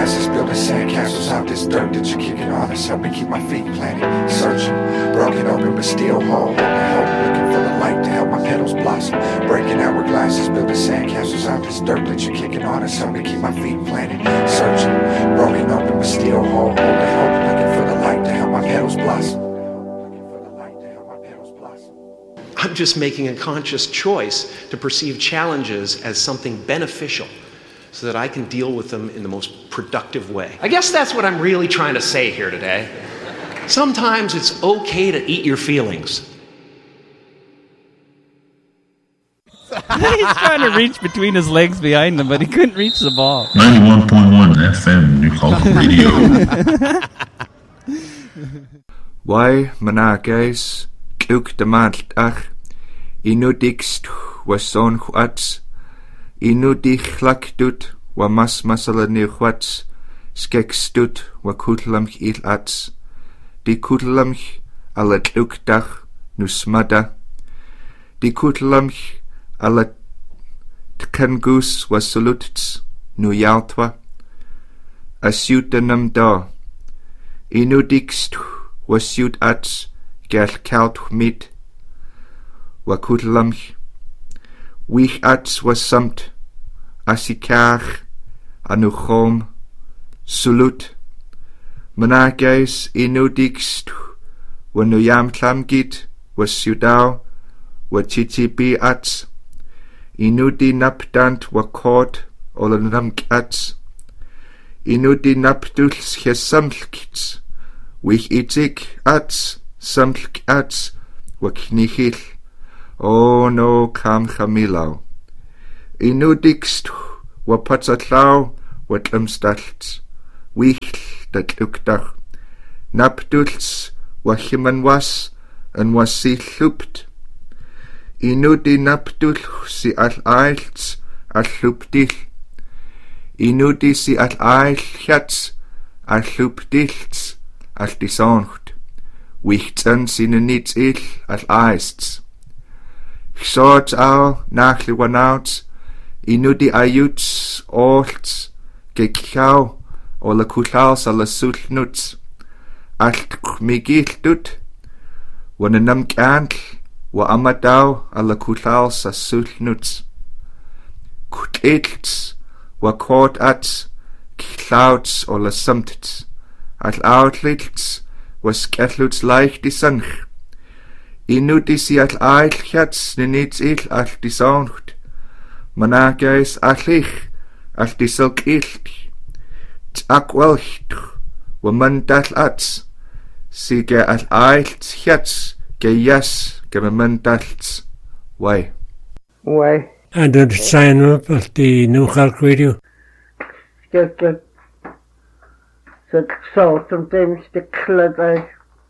glasses, building sandcastles out this dirt that you're kicking on us. Help me keep my feet planted, searching, broken open but still whole. Holding hope, looking for the light to help my petals blossom. Breaking hourglasses, building sandcastles out this dirt that you're kicking on us. Help me keep my feet planted, searching, broken open but still whole. Holding hope, looking for the light to help my petals blossom. I'm just making a conscious choice to perceive challenges as something beneficial so that I can deal with them in the most productive way. I guess that's what I'm really trying to say here today. Sometimes it's okay to eat your feelings. He's trying to reach between his legs behind him, but he couldn't reach the ball. 91.1 FM, New Hulk Radio. Why, Managais, Kluk de Maltach, Inudikst was son huats, Inudich lakdut, wa mas masalani huats, Skekstut, wa kutlamch il ats, Di kutlamch, ala Klukdach, nusmada, Di kutlamch, ala Tkangus was salutts, nu yaltwa, Asutanam da, Inudikst was suit ats, Gel kalt mit, wa kutlamch, Wich ats was samt, Asikach, anuchom, sulut, Managais inudikst, wa nuyam klamgit, was sudau, wa titibi ats, Inudi napdant wa kort, olanamk ats, Inudi napduls gesamlkits, Wich itzig ats, samlk ats, wa knichil, O no kam chamilau. Inudikst, wa patzatlau, wa tlamstalts, Wich dat lukdach, Napduls, wa chimanwas, en was si lhupt. Inudi napdul si al-ailts, al-hlupdil. Inudi si al-ailchats, al-hlupdilts, al-disoncht. Wichtsan sinenits il al-aists. Xorts au, nachliwanauts, Inudi ayuts, olts, gekau, o la kulaus a la sulnuts. Alt migildut, wananam kantl, wa amadau a la kulaus a sulnuts. Kutlits, wa kort ats, klauts o la samtits. Al outlits, was skelluts leicht die sanch. Inudi si al ailchats nenits il al die sauncht. Managais alich, al die silk ilch. T'akwelcht, wa mandal ats. Si ge al ailchats, ge yes, ge mandalts. Why? Why? And then sign up at the New Hulk Radio. Get the sometimes the club.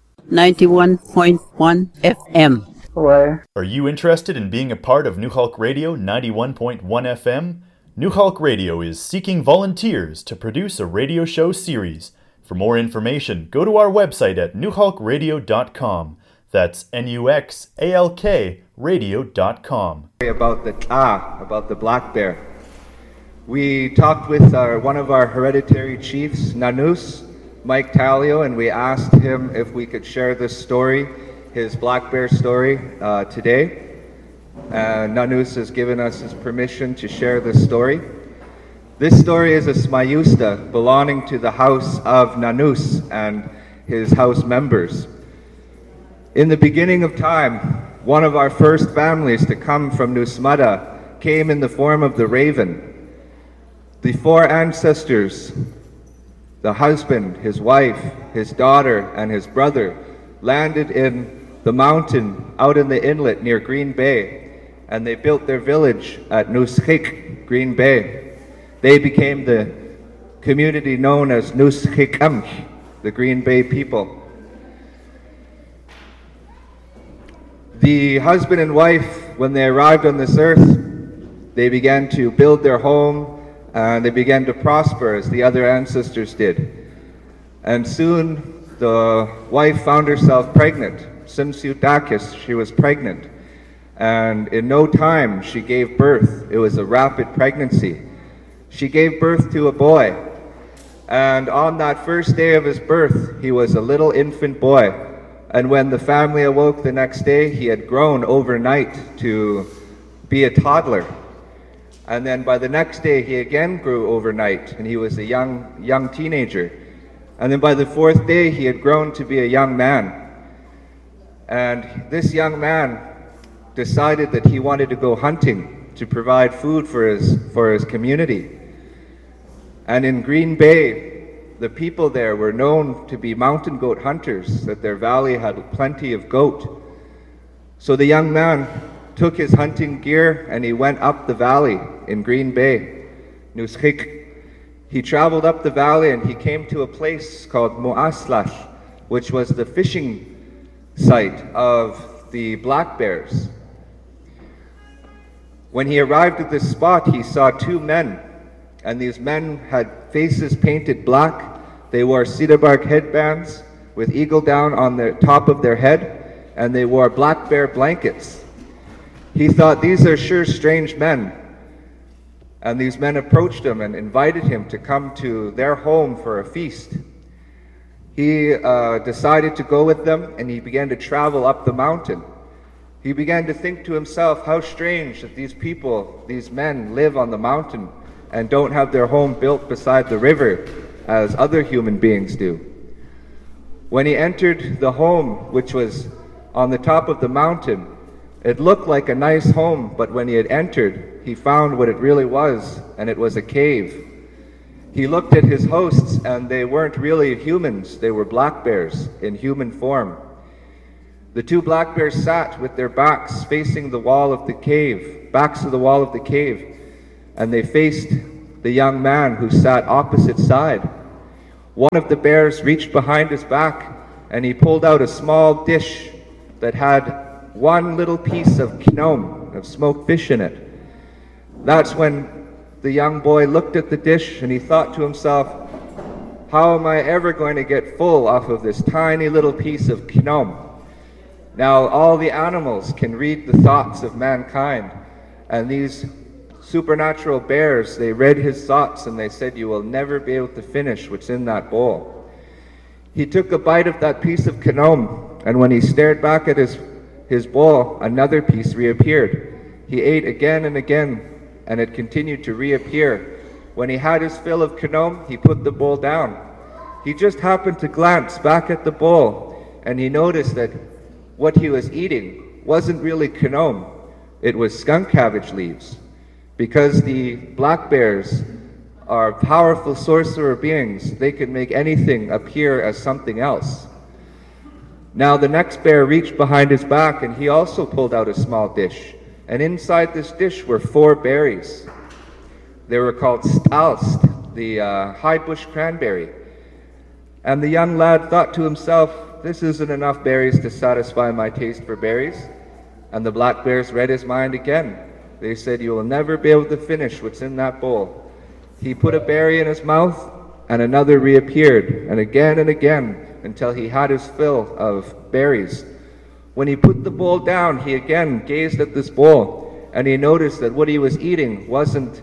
91.1 FM. Why? Are you interested in being a part of New Hulk Radio 91.1 FM? New Hulk Radio is seeking volunteers to produce a radio show series. For more information, go to our website at newhulkradio.com. That's NUXALK radio.com. About the black bear. We talked with one of our hereditary chiefs, Nanus, Mike Talio, and we asked him if we could share this story, his black bear story, today. Nanus has given us his permission to share this story. This story is a smayusta belonging to the house of Nanus and his house members. In the beginning of time, one of our first families to come from Nusmada came in the form of the raven. The four ancestors, the husband, his wife, his daughter, and his brother, landed in the mountain out in the inlet near Green Bay, and they built their village at Nushik, Green Bay. They became the community known as Nushikamch, the Green Bay people. The husband and wife, when they arrived on this earth, they began to build their home, and they began to prosper as the other ancestors did. And soon the wife found herself pregnant. Sinsutakis, she was pregnant. And in no time she gave birth. It was a rapid pregnancy. She gave birth to a boy. And on that first day of his birth, he was a little infant boy. And when the family awoke the next day, he had grown overnight to be a toddler. And then by the next day, he again grew overnight, and he was a young teenager. And then by the fourth day, he had grown to be a young man. And this young man decided that he wanted to go hunting to provide food for his community. And in Green Bay, the people there were known to be mountain goat hunters, that their valley had plenty of goat. So the young man took his hunting gear and he went up the valley in Green Bay, Nushik. He traveled up the valley and he came to a place called Moaslash, which was the fishing site of the black bears. When he arrived at this spot, he saw two men, and these men had faces painted black. They wore cedar bark headbands with eagle down on the top of their head, and they wore black bear blankets. He thought, these are sure strange men. And these men approached him and invited him to come to their home for a feast. He decided to go with them, and he began to travel up the mountain. He began to think to himself, how strange that these people, these men, live on the mountain and don't have their home built beside the river as other human beings do. When he entered the home, which was on the top of the mountain, it looked like a nice home, but when he had entered, he found what it really was, and it was a cave. He looked at his hosts, and they weren't really humans. They were black bears in human form. The two black bears sat with their backs facing the wall of the cave, backs to the wall of the cave, and they faced the young man who sat opposite side. One of the bears reached behind his back, and he pulled out a small dish that had one little piece of gnome, of smoked fish in it. That's when the young boy looked at the dish and he thought to himself, how am I ever going to get full off of this tiny little piece of gnome? Now all the animals can read the thoughts of mankind, and these supernatural bears, they read his thoughts and they said, you will never be able to finish what's in that bowl. He took a bite of that piece of gnome, and when he stared back at his bowl, another piece reappeared. He ate again and again, and it continued to reappear. When he had his fill of gnome, he put the bowl down. He just happened to glance back at the bowl, and he noticed that what he was eating wasn't really gnome, it was skunk cabbage leaves. Because the black bears are powerful sorcerer beings, they can make anything appear as something else. Now the next bear reached behind his back and he also pulled out a small dish. And inside this dish were 4 berries. They were called stalst, the high bush cranberry. And the young lad thought to himself, this isn't enough berries to satisfy my taste for berries. And the black bears read his mind again. They said, you will never be able to finish what's in that bowl. He put a berry in his mouth, and another reappeared, and again, until he had his fill of berries. When he put the bowl down, he again gazed at this bowl, and he noticed that what he was eating wasn't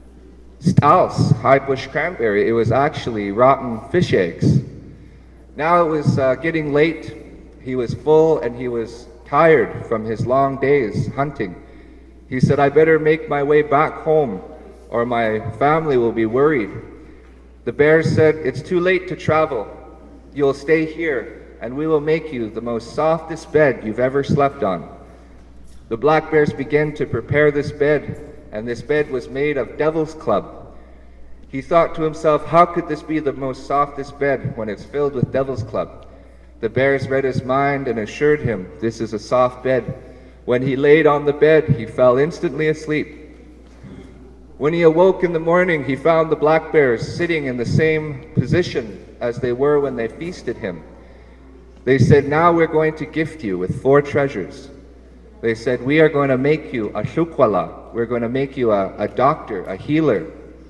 Stals, high bush cranberry, it was actually rotten fish eggs. Now it was getting late. He was full, and he was tired from his long days hunting. He said, I better make my way back home, or my family will be worried. The bears said, it's too late to travel. You'll stay here, and we will make you the most softest bed you've ever slept on. The black bears began to prepare this bed, and this bed was made of devil's club. He thought to himself, how could this be the most softest bed when it's filled with devil's club? The bears read his mind and assured him, this is a soft bed. When he laid on the bed, he fell instantly asleep. When he awoke in the morning, he found the black bears sitting in the same position as they were when they feasted him. They said, now we're going to gift you with 4 treasures. They said, we are going to make you a shukwala. We're going to make you a doctor, a healer.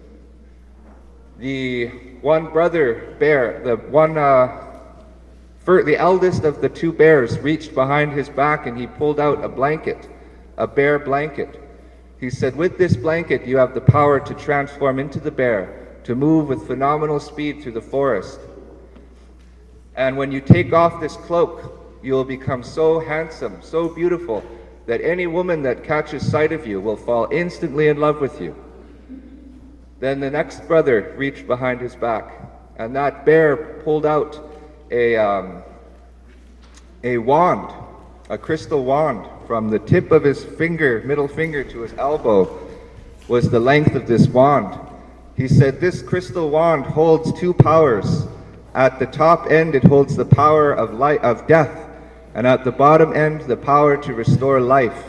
The one brother bear, the eldest of the 2 bears reached behind his back and he pulled out a blanket, a bear blanket. He said, with this blanket you have the power to transform into the bear, to move with phenomenal speed through the forest. And when you take off this cloak, you will become so handsome, so beautiful, that any woman that catches sight of you will fall instantly in love with you. Then the next brother reached behind his back, and that bear pulled out a wand, a crystal wand. From the tip of his middle finger to his elbow was the length of this wand. He said, this crystal wand holds two powers. At the top end, it holds the power of death, and at the bottom end, the power to restore life.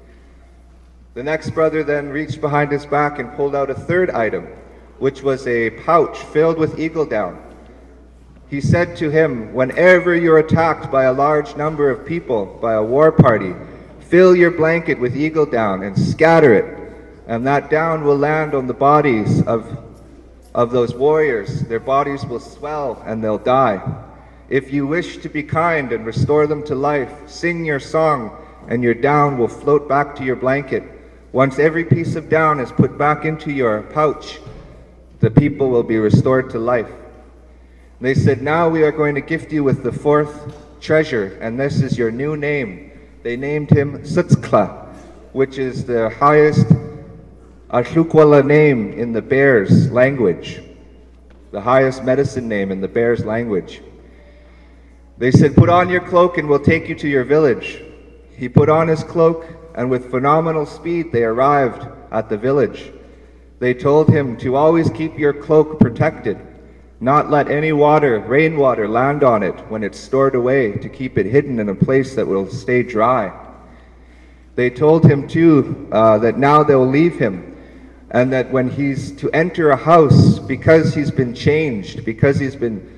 The next brother then reached behind his back and pulled out a third item, which was a pouch filled with eagle down. He said to him, whenever you're attacked by a large number of people, by a war party, fill your blanket with eagle down and scatter it, and that down will land on the bodies of those warriors. Their bodies will swell and they'll die. If you wish to be kind and restore them to life, sing your song, and your down will float back to your blanket. Once every piece of down is put back into your pouch, the people will be restored to life. They said, now we are going to gift you with the fourth treasure, and this is your new name. They named him Tsutzkla, which is the highest Ashukwala name in the bear's language, the highest medicine name in the bear's language. They said, put on your cloak and we'll take you to your village. He put on his cloak, and with phenomenal speed they arrived at the village. They told him to always keep your cloak protected, not let any rainwater land on it when it's stored away, to keep it hidden in a place that will stay dry. They told him too that now they'll leave him, and that when he's to enter a house, because he's been changed, because he's been